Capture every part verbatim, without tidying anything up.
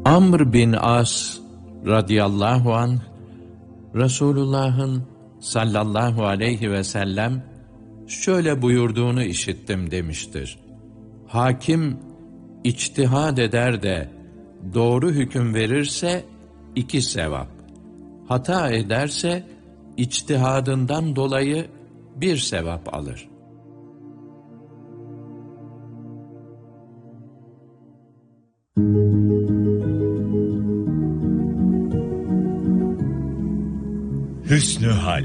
Amr bin As radıyallahu anh, Resulullah'ın sallallahu aleyhi ve sellem şöyle buyurduğunu işittim demiştir. Hakim içtihad eder de doğru hüküm verirse iki sevap, hata ederse içtihadından dolayı bir sevap alır. Hüsnü hal.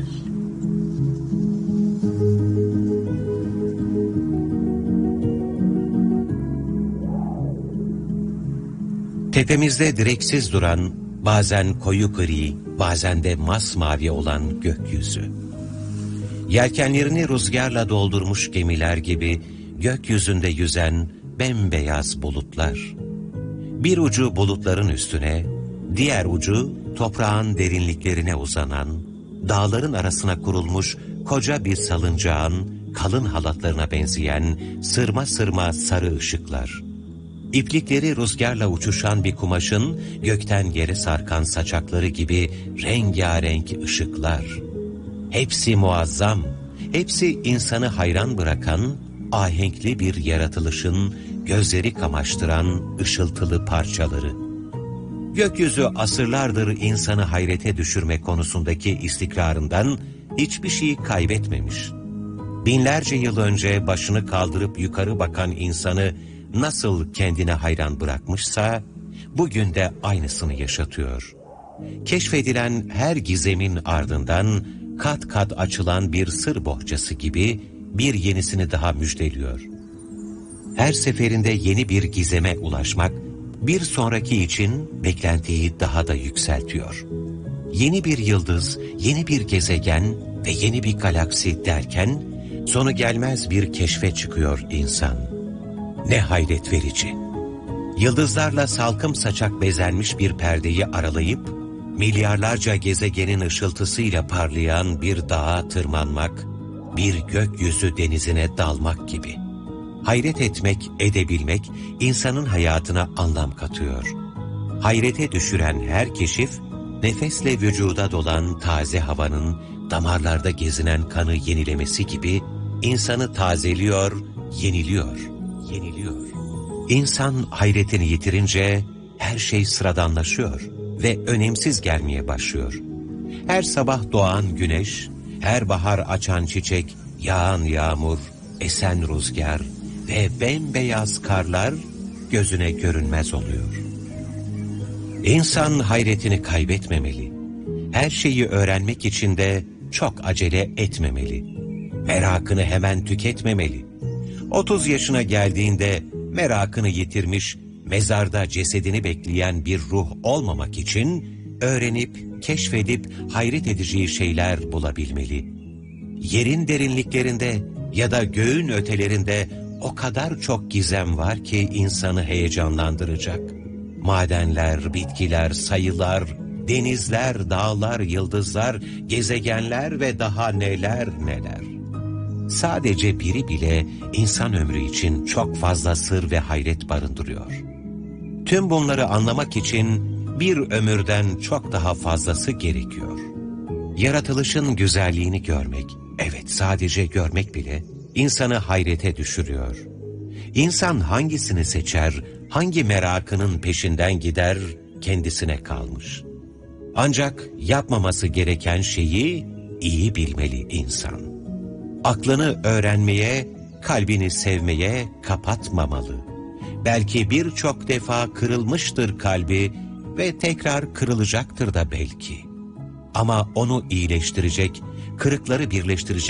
Tepemizde direksiz duran, bazen koyu gri, bazen de masmavi olan gökyüzü. Yelkenlerini rüzgarla doldurmuş gemiler gibi gökyüzünde yüzen bembeyaz bulutlar. Bir ucu bulutların üstüne, diğer ucu toprağın derinliklerine uzanan, dağların arasına kurulmuş koca bir salıncağın kalın halatlarına benzeyen sırma sırma sarı ışıklar. İplikleri rüzgarla uçuşan bir kumaşın gökten yere sarkan saçakları gibi rengarenk ışıklar. Hepsi muazzam, hepsi insanı hayran bırakan, ahenkli bir yaratılışın gözleri kamaştıran ışıltılı parçaları. Gökyüzü asırlardır insanı hayrete düşürme konusundaki istikrarından hiçbir şeyi kaybetmemiş. Binlerce yıl önce başını kaldırıp yukarı bakan insanı nasıl kendine hayran bırakmışsa, bugün de aynısını yaşatıyor. Keşfedilen her gizemin ardından kat kat açılan bir sır bohçası gibi bir yenisini daha müjdeliyor. Her seferinde yeni bir gizeme ulaşmak, bir sonraki için beklentiyi daha da yükseltiyor. Yeni bir yıldız, yeni bir gezegen ve yeni bir galaksi derken, sonu gelmez bir keşfe çıkıyor insan. Ne hayret verici! Yıldızlarla salkım saçak bezenmiş bir perdeyi aralayıp, milyarlarca gezegenin ışıltısıyla parlayan bir dağa tırmanmak, bir gökyüzü denizine dalmak gibi. Hayret etmek, edebilmek, insanın hayatına anlam katıyor. Hayrete düşüren her keşif, nefesle vücuda dolan taze havanın, damarlarda gezinen kanı yenilemesi gibi, insanı tazeliyor, yeniliyor, yeniliyor. İnsan hayretini yitirince, her şey sıradanlaşıyor ve önemsiz gelmeye başlıyor. Her sabah doğan güneş, her bahar açan çiçek, yağan yağmur, esen rüzgar ve bembeyaz karlar gözüne görünmez oluyor. İnsan hayretini kaybetmemeli. Her şeyi öğrenmek için de çok acele etmemeli. Merakını hemen tüketmemeli. otuz yaşına geldiğinde merakını yitirmiş, mezarda cesedini bekleyen bir ruh olmamak için öğrenip, keşfedip hayret edeceği şeyler bulabilmeli. Yerin derinliklerinde ya da göğün ötelerinde o kadar çok gizem var ki insanı heyecanlandıracak. Madenler, bitkiler, sayılar, denizler, dağlar, yıldızlar, gezegenler ve daha neler neler. Sadece biri bile insan ömrü için çok fazla sır ve hayret barındırıyor. Tüm bunları anlamak için bir ömürden çok daha fazlası gerekiyor. Yaratılışın güzelliğini görmek, evet sadece görmek bile insanı hayrete düşürüyor. İnsan hangisini seçer, hangi merakının peşinden gider kendisine kalmış. Ancak yapmaması gereken şeyi iyi bilmeli insan. Aklını öğrenmeye, kalbini sevmeye kapatmamalı. Belki birçok defa kırılmıştır kalbi ve tekrar kırılacaktır da belki. Ama onu iyileştirecek, kırıkları birleştirecek